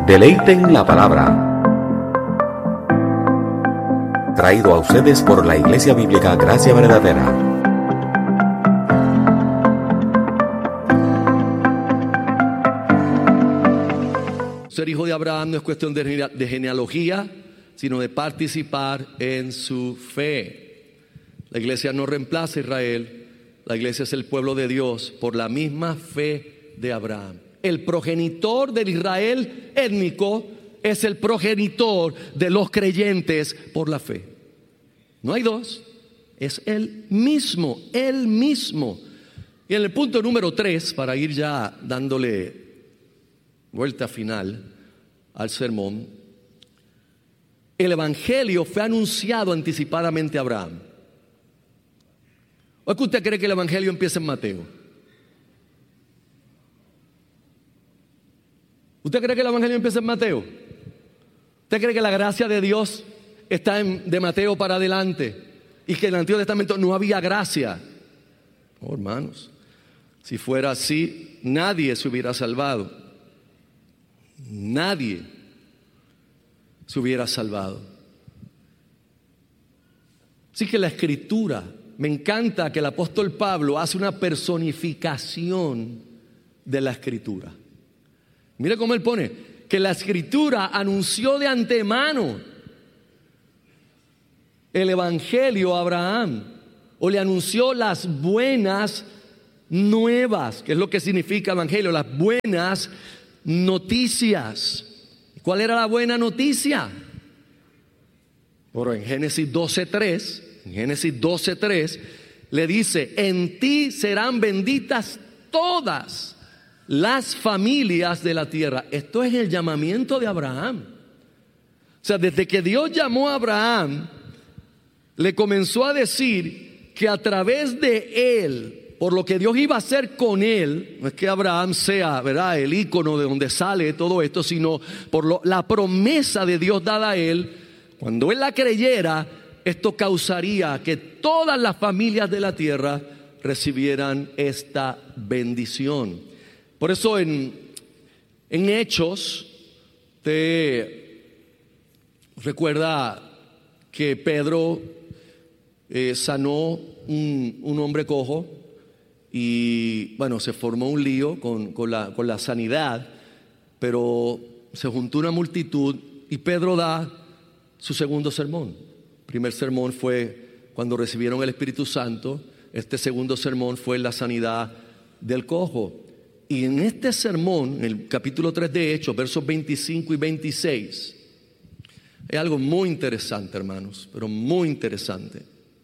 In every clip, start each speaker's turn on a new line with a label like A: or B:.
A: Deleiten la palabra. Traído a ustedes por la Iglesia Bíblica Gracia Verdadera.
B: Ser hijo de Abraham no es cuestión de genealogía, sino de participar en su fe. La iglesia no reemplaza a Israel, la iglesia es el pueblo de Dios por la misma fe de Abraham. El progenitor del Israel étnico es el progenitor de los creyentes por la fe. No hay dos, es el mismo, el mismo. Y en el punto número 3, para ir ya dándole vuelta final al sermón, el evangelio fue anunciado anticipadamente a Abraham. ¿O es que usted cree que el evangelio empieza en Mateo? ¿Usted cree que el evangelio empieza en Mateo? ¿Usted cree que la gracia de Dios está de Mateo para adelante y que en el Antiguo Testamento no había gracia? Oh, hermanos, si fuera así, nadie se hubiera salvado. Nadie se hubiera salvado. Así que la Escritura, me encanta que el apóstol Pablo hace una personificación de la Escritura. Mire cómo él pone que la Escritura anunció de antemano el evangelio a Abraham, o le anunció las buenas nuevas, que es lo que significa evangelio, las buenas noticias. ¿Cuál era la buena noticia? Bueno, en Génesis 12:3 le dice: en ti serán benditas todas las familias de la tierra. Esto es el llamamiento de Abraham. O sea, desde que Dios llamó a Abraham, le comenzó a decir que a través de él, por lo que Dios iba a hacer con él, no es que Abraham sea, ¿verdad?, el ícono de donde sale todo esto, sino por la promesa de Dios dada a él. Cuando él la creyera, esto causaría que todas las familias de la tierra recibieran esta bendición. Por eso en Hechos, te recuerda que Pedro sanó un hombre cojo y bueno, se formó un lío con la sanidad, pero se juntó una multitud y Pedro da su segundo sermón. El primer sermón fue cuando recibieron el Espíritu Santo. Este segundo sermón fue la sanidad del cojo. Y en este sermón, en el capítulo 3 de Hechos, versos 25 y 26, hay algo muy interesante, hermanos, pero muy interesante,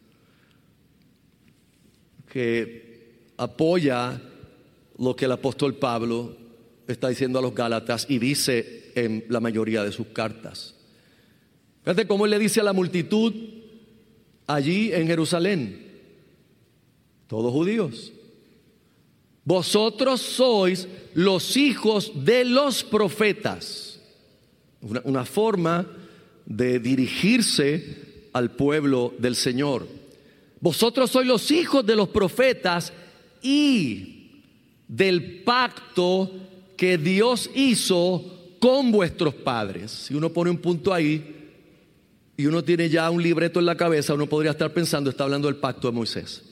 B: que apoya lo que el apóstol Pablo está diciendo a los Gálatas y dice en la mayoría de sus cartas. Fíjate cómo él le dice a la multitud allí en Jerusalén, todos judíos: vosotros sois los hijos de los profetas. Una forma de dirigirse al pueblo del Señor. Vosotros sois los hijos de los profetas y del pacto que Dios hizo con vuestros padres. Si uno pone un punto ahí y uno tiene ya un libreto en la cabeza, uno podría estar pensando, está hablando del pacto de Moisés.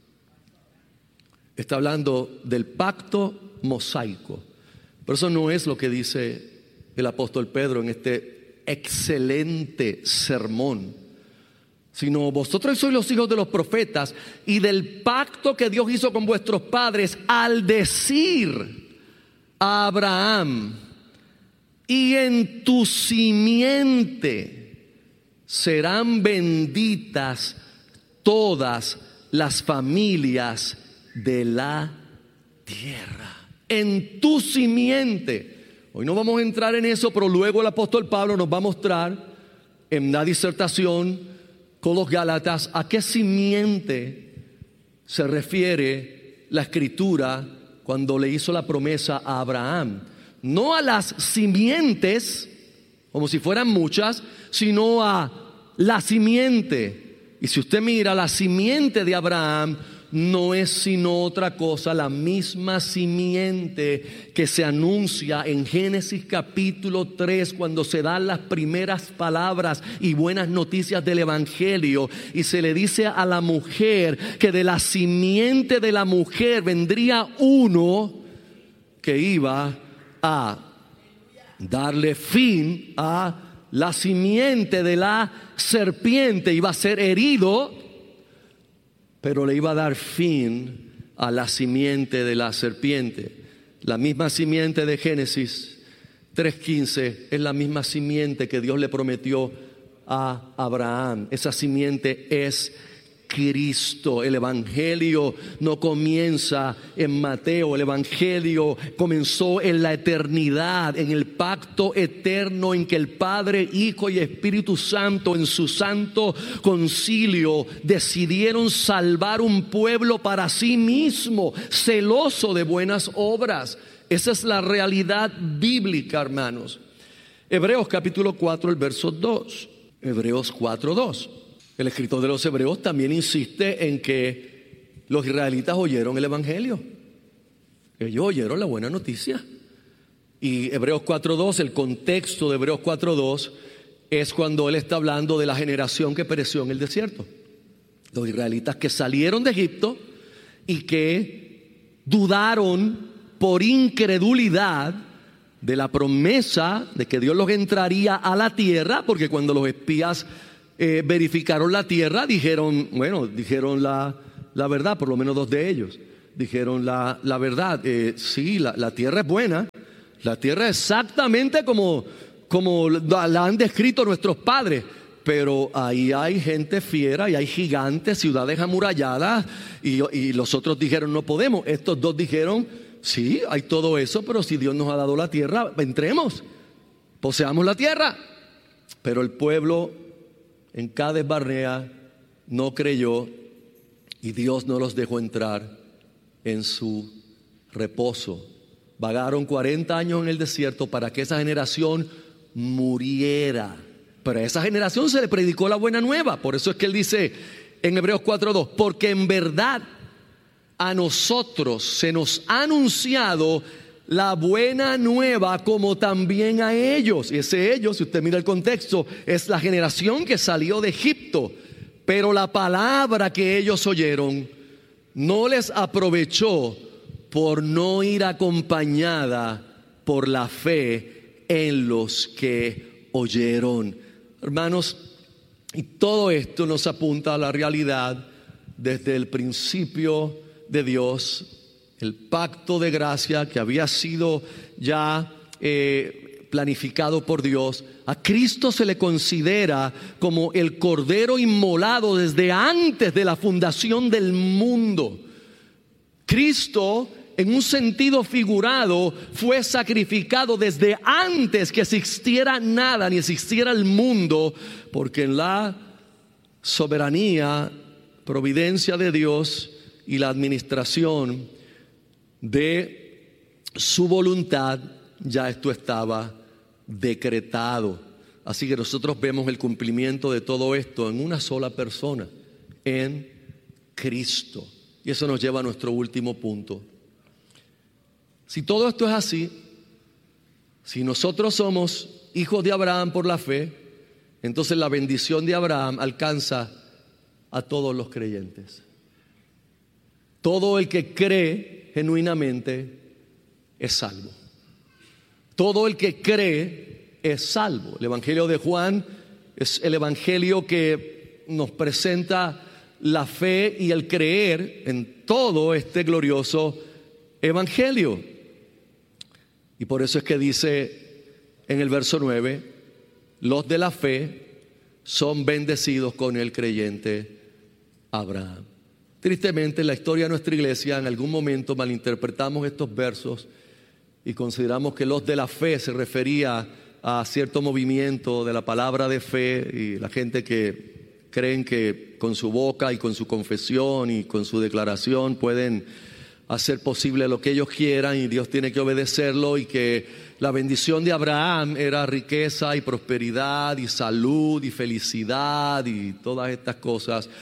B: Está hablando del pacto mosaico. Pero eso no es lo que dice el apóstol Pedro en este excelente sermón, sino vosotros sois los hijos de los profetas y del pacto que Dios hizo con vuestros padres al decir a Abraham: y en tu simiente serán benditas todas las familias de la tierra. En tu simiente. Hoy no vamos a entrar en eso, pero luego el apóstol Pablo nos va a mostrar en la disertación con los Gálatas a qué simiente se refiere la Escritura cuando le hizo la promesa a Abraham. No a las simientes, como si fueran muchas, sino a la simiente. Y si usted mira, la simiente de Abraham no es sino otra cosa, la misma simiente que se anuncia en Génesis capítulo 3, cuando se dan las primeras palabras y buenas noticias del Evangelio, y se le dice a la mujer que de la simiente de la mujer vendría uno que iba a darle fin a la simiente de la serpiente. Iba a ser herido, pero le iba a dar fin a la simiente de la serpiente. La misma simiente de Génesis 3:15 es la misma simiente que Dios le prometió a Abraham. Esa simiente es Cristo. El Evangelio no comienza en Mateo, el Evangelio comenzó en la eternidad, en el pacto eterno en que el Padre, Hijo y Espíritu Santo en su santo concilio decidieron salvar un pueblo para sí mismo, celoso de buenas obras. Esa es la realidad bíblica, hermanos. Hebreos capítulo 4, el verso 2. Hebreos 4:2. El escritor de los Hebreos también insiste en que los israelitas oyeron el Evangelio. Ellos oyeron la buena noticia. Y Hebreos 4:2, el contexto de Hebreos 4:2 es cuando él está hablando de la generación que pereció en el desierto. Los israelitas que salieron de Egipto y que dudaron por incredulidad de la promesa de que Dios los entraría a la tierra, porque cuando los espías verificaron la tierra, dijeron la verdad. Por lo menos dos de ellos dijeron la verdad. Sí, la tierra es buena, la tierra es exactamente como la han descrito nuestros padres, pero ahí hay gente fiera y hay gigantes, ciudades amuralladas, y los otros dijeron no podemos. Estos dos dijeron sí, hay todo eso, pero si Dios nos ha dado la tierra, entremos, poseamos la tierra. Pero el pueblo en Cades Barnea no creyó y Dios no los dejó entrar en su reposo. Vagaron 40 años en el desierto para que esa generación muriera. Pero a esa generación se le predicó la buena nueva. Por eso es que él dice en Hebreos 4:2, porque en verdad a nosotros se nos ha anunciado la buena nueva como también a ellos. Y ese ellos, si usted mira el contexto, es la generación que salió de Egipto. Pero la palabra que ellos oyeron no les aprovechó por no ir acompañada por la fe en los que oyeron. Hermanos, y todo esto nos apunta a la realidad desde el principio de Dios. El pacto de gracia que había sido ya planificado por Dios. A Cristo se le considera como el cordero inmolado desde antes de la fundación del mundo. Cristo, en un sentido figurado, fue sacrificado desde antes que existiera nada, ni existiera el mundo, porque en la soberanía, providencia de Dios y la administración de su voluntad, ya esto estaba decretado. Así que nosotros vemos el cumplimiento de todo esto en una sola persona, en Cristo. Y eso nos lleva a nuestro último punto. Si todo esto es así, si nosotros somos hijos de Abraham por la fe, entonces la bendición de Abraham alcanza a todos los creyentes. Todo el que cree genuinamente es salvo. Todo el que cree es salvo. El Evangelio de Juan es el Evangelio que nos presenta la fe y el creer en todo este glorioso Evangelio. Y por eso es que dice en el verso 9, los de la fe son bendecidos con el creyente Abraham. Tristemente, en la historia de nuestra iglesia, en algún momento malinterpretamos estos versos y consideramos que los de la fe se refería a cierto movimiento de la palabra de fe, y la gente que creen que con su boca y con su confesión y con su declaración pueden hacer posible lo que ellos quieran y Dios tiene que obedecerlo, y que la bendición de Abraham era riqueza y prosperidad y salud y felicidad y todas estas cosas.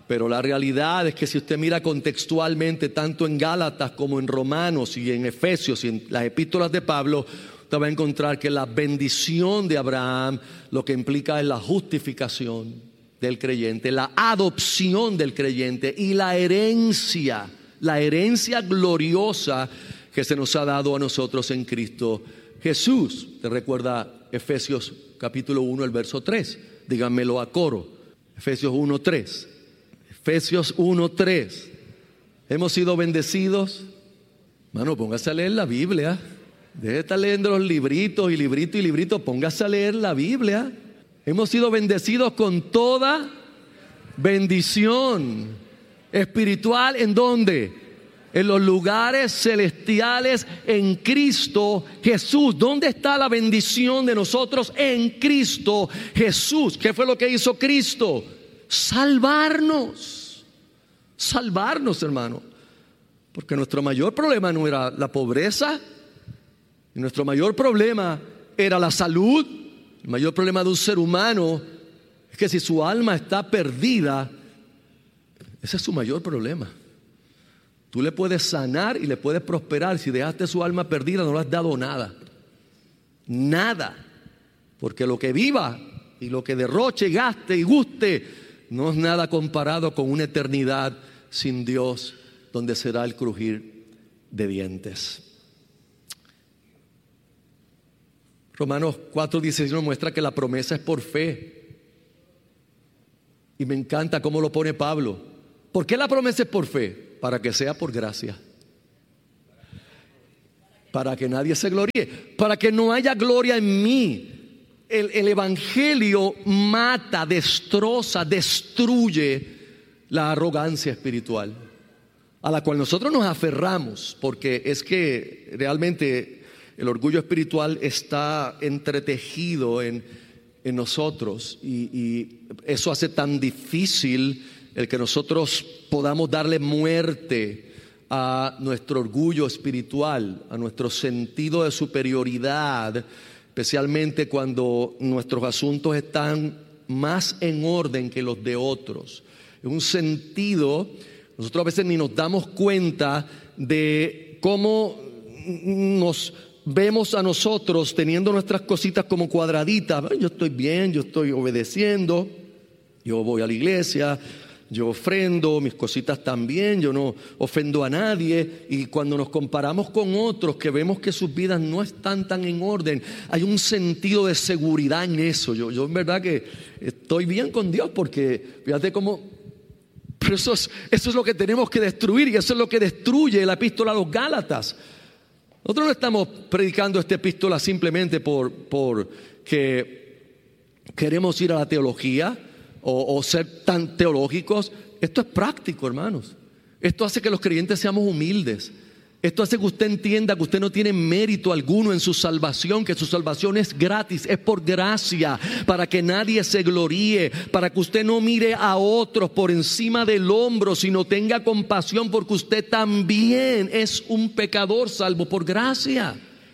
B: Pero la realidad es que si usted mira contextualmente, tanto en Gálatas como en Romanos y en Efesios y en las epístolas de Pablo, usted va a encontrar que la bendición de Abraham lo que implica es la justificación del creyente, la adopción del creyente y la herencia gloriosa que se nos ha dado a nosotros en Cristo Jesús. ¿Te recuerda Efesios capítulo 1, el verso 3? Díganmelo a coro. Efesios 1:3. Efesios 1:3. Hemos sido bendecidos. Mano, póngase a leer la Biblia. Deje de estar leyendo los libritos y libritos. Póngase a leer la Biblia. Hemos sido bendecidos con toda bendición espiritual. ¿En dónde? En los lugares celestiales en Cristo Jesús. ¿Dónde está la bendición de nosotros? En Cristo Jesús. ¿Qué fue lo que hizo Cristo? Salvarnos, hermano. Porque nuestro mayor problema no era la pobreza, nuestro mayor problema era la salud. El mayor problema de un ser humano es que si su alma está perdida, ese es su mayor problema. Tú le puedes sanar y le puedes prosperar. Si dejaste su alma perdida, no le has dado nada. Nada. Porque lo que viva y lo que derroche, gaste y guste no es nada comparado con una eternidad sin Dios, donde será el crujir de dientes. Romanos 4:16 nos muestra que la promesa es por fe. Y me encanta cómo lo pone Pablo. ¿Por qué la promesa es por fe? Para que sea por gracia. Para que nadie se gloríe. Para que no haya gloria en mí. El evangelio mata, destroza, destruye la arrogancia espiritual a la cual nosotros nos aferramos, porque es que realmente el orgullo espiritual está entretejido en nosotros y eso hace tan difícil el que nosotros podamos darle muerte a nuestro orgullo espiritual, a nuestro sentido de superioridad, especialmente cuando nuestros asuntos están más en orden que los de otros. En un sentido, nosotros a veces ni nos damos cuenta de cómo nos vemos a nosotros teniendo nuestras cositas como cuadraditas. Yo estoy bien, yo estoy obedeciendo, yo voy a la iglesia, yo ofrendo, mis cositas también, yo no ofendo a nadie. Y cuando nos comparamos con otros que vemos que sus vidas no están tan en orden, hay un sentido de seguridad en eso. Yo en verdad que estoy bien con Dios, porque fíjate cómo... Pero eso es lo que tenemos que destruir, y eso es lo que destruye la epístola a los Gálatas. Nosotros no estamos predicando esta epístola simplemente porque queremos ir a la teología o ser tan teológicos. Esto es práctico, hermanos. Esto hace que los creyentes seamos humildes. Esto hace que usted entienda que usted no tiene mérito alguno en su salvación, que su salvación es gratis, es por gracia, para que nadie se gloríe, para que usted no mire a otros por encima del hombro, sino tenga compasión, porque usted también es un pecador salvo por gracia.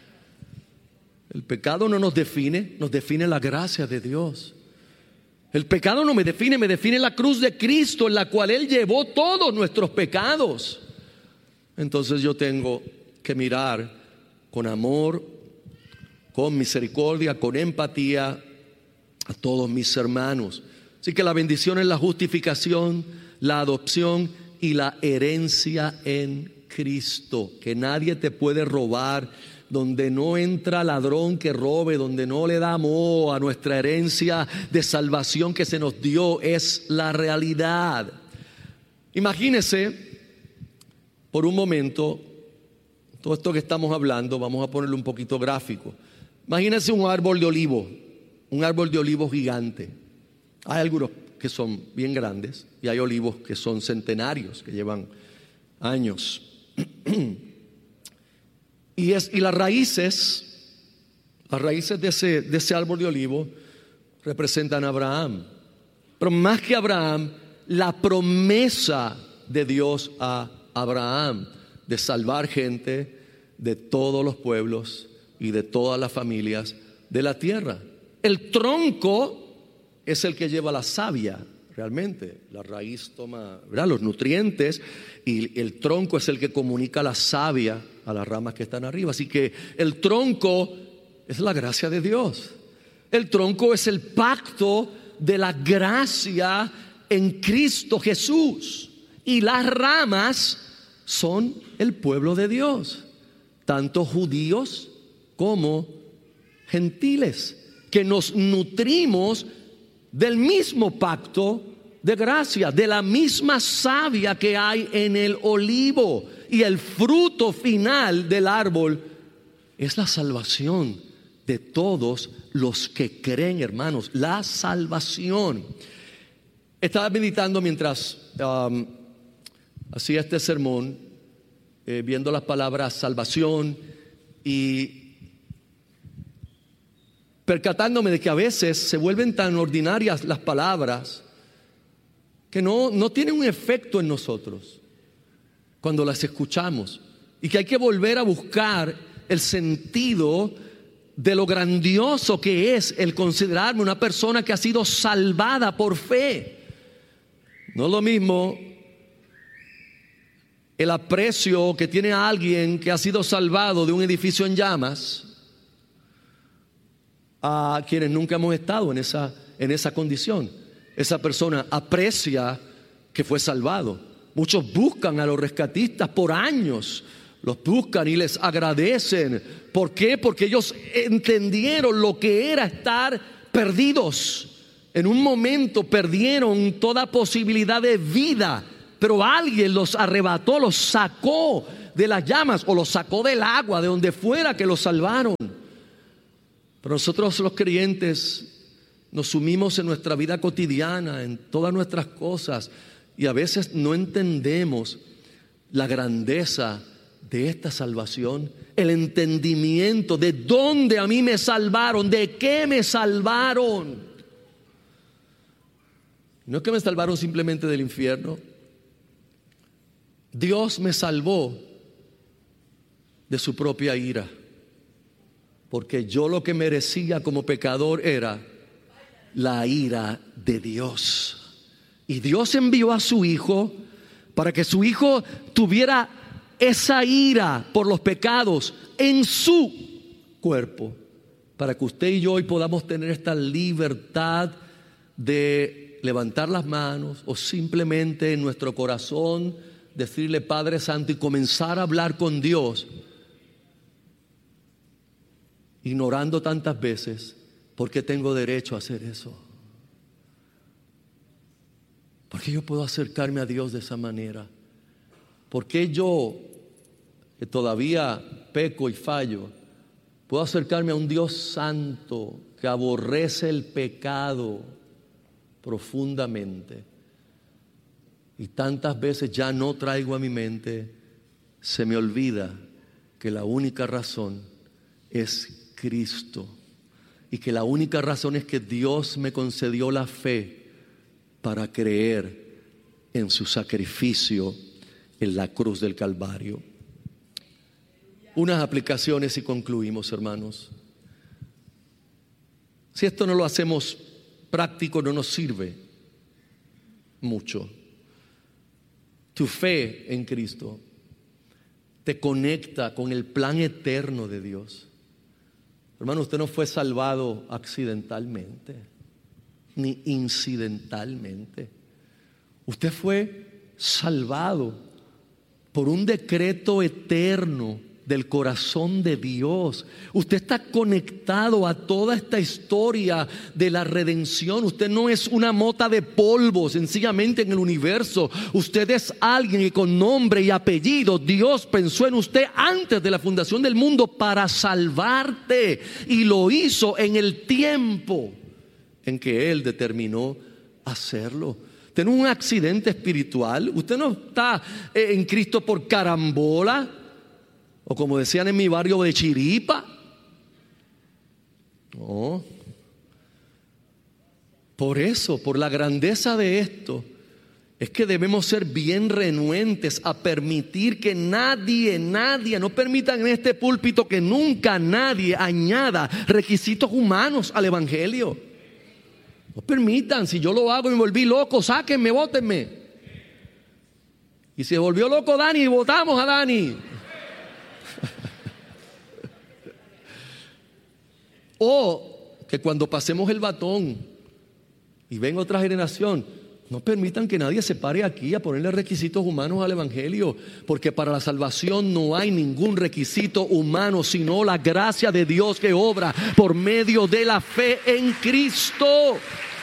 B: El pecado no nos define, nos define la gracia de Dios. El pecado no me define la cruz de Cristo, en la cual Él llevó todos nuestros pecados. Entonces yo tengo que mirar con amor, con misericordia, con empatía a todos mis hermanos. Así que la bendición es la justificación, la adopción y la herencia en Cristo, que nadie te puede robar, donde no entra ladrón que robe, donde no le damos a nuestra herencia de salvación que se nos dio, es la realidad. Imagínese por un momento, todo esto que estamos hablando, vamos a ponerlo un poquito gráfico. Imagínense un árbol de olivo gigante. Hay algunos que son bien grandes y hay olivos que son centenarios, que llevan años. Y las raíces de ese árbol de olivo representan a Abraham. Pero más que Abraham, la promesa de Dios a Abraham de salvar gente de todos los pueblos y de todas las familias de la tierra. El tronco es el que lleva la savia, realmente. La raíz toma, ¿verdad?, los nutrientes, y el tronco es el que comunica la savia a las ramas que están arriba. Así que el tronco es la gracia de Dios. El tronco es el pacto de la gracia en Cristo Jesús. Y las ramas son el pueblo de Dios, tanto judíos como gentiles, que nos nutrimos del mismo pacto de gracia, de la misma savia que hay en el olivo. Y el fruto final del árbol es la salvación de todos los que creen, hermanos. La salvación. Estaba meditando mientras hacía este sermón, viendo las palabras salvación y percatándome de que a veces se vuelven tan ordinarias las palabras que no tienen un efecto en nosotros cuando las escuchamos, y que hay que volver a buscar el sentido de lo grandioso que es el considerarme una persona que ha sido salvada por fe. No es lo mismo el aprecio que tiene a alguien que ha sido salvado de un edificio en llamas a quienes nunca hemos estado en esa condición. Esa persona aprecia que fue salvado. Muchos buscan a los rescatistas por años, los buscan y les agradecen. ¿Por qué? Porque ellos entendieron lo que era estar perdidos. En un momento perdieron toda posibilidad de vida, pero alguien los arrebató, los sacó de las llamas o los sacó del agua, de donde fuera que los salvaron. Pero nosotros los creyentes nos sumimos en nuestra vida cotidiana, en todas nuestras cosas, y a veces no entendemos la grandeza de esta salvación, el entendimiento de dónde a mí me salvaron, de qué me salvaron. No es que me salvaron simplemente del infierno. Dios me salvó de su propia ira, porque yo lo que merecía como pecador era la ira de Dios. Y Dios envió a su Hijo para que su Hijo tuviera esa ira por los pecados en su cuerpo, para que usted y yo hoy podamos tener esta libertad de levantar las manos o simplemente en nuestro corazón decirle Padre Santo y comenzar a hablar con Dios, ignorando tantas veces por qué tengo derecho a hacer eso. ¿Por qué yo puedo acercarme a Dios de esa manera? ¿Por qué yo, que todavía peco y fallo, puedo acercarme a un Dios santo que aborrece el pecado profundamente? Y tantas veces ya no traigo a mi mente, se me olvida que la única razón es Cristo, y que la única razón es que Dios me concedió la fe para creer en su sacrificio en la cruz del Calvario. Unas aplicaciones y concluimos, hermanos. Si esto no lo hacemos práctico, no nos sirve mucho. Tu fe en Cristo te conecta con el plan eterno de Dios. Hermano, usted no fue salvado accidentalmente ni incidentalmente. Usted fue salvado por un decreto eterno del corazón de Dios. Usted está conectado a toda esta historia de la redención. Usted no es una mota de polvo sencillamente en el universo. Usted es alguien que con nombre y apellido Dios pensó en usted antes de la fundación del mundo para salvarte, y lo hizo en el tiempo en que Él determinó hacerlo. Usted no es un accidente espiritual. Usted no está en Cristo por carambola, o como decían en mi barrio, de chiripa. No. Por eso, por la grandeza de esto, es que debemos ser bien renuentes a permitir que nadie, no permitan en este púlpito que nunca nadie añada requisitos humanos al evangelio. No permitan, si yo lo hago y me volví loco, sáquenme, bótenme. Y se volvió loco Dani, votamos a Dani. O que cuando pasemos el batón y venga otra generación, no permitan que nadie se pare aquí a ponerle requisitos humanos al evangelio, porque para la salvación no hay ningún requisito humano, sino la gracia de Dios que obra por medio de la fe en Cristo.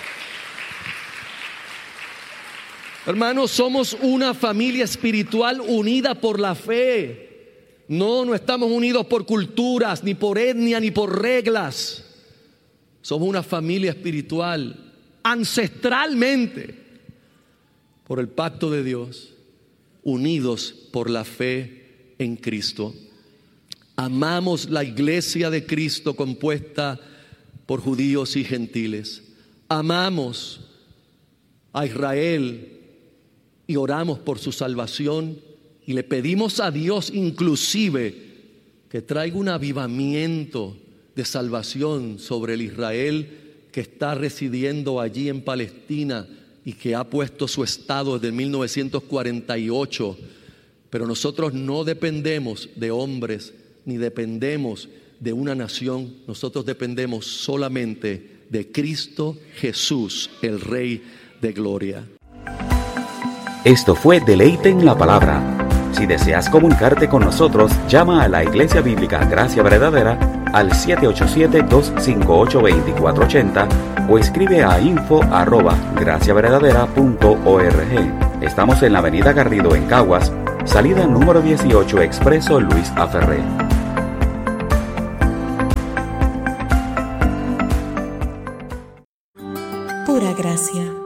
B: Hermanos, somos una familia espiritual unida por la fe. No estamos unidos por culturas, ni por etnia, ni por reglas. Somos una familia espiritual, ancestralmente, por el pacto de Dios, unidos por la fe en Cristo. Amamos la iglesia de Cristo compuesta por judíos y gentiles. Amamos a Israel y oramos por su salvación. Y le pedimos a Dios inclusive que traiga un avivamiento de salvación sobre el Israel que está residiendo allí en Palestina y que ha puesto su estado desde 1948. Pero nosotros no dependemos de hombres ni dependemos de una nación. Nosotros dependemos solamente de Cristo Jesús, el Rey de Gloria.
A: Esto fue Deleite en la Palabra. Si deseas comunicarte con nosotros, llama a la Iglesia Bíblica Gracia Verdadera al 787-258-2480 o escribe a info@graciaverdadera.org. Estamos en la avenida Garrido en Caguas, salida número 18, Expreso Luis Aferré.
C: Pura gracia.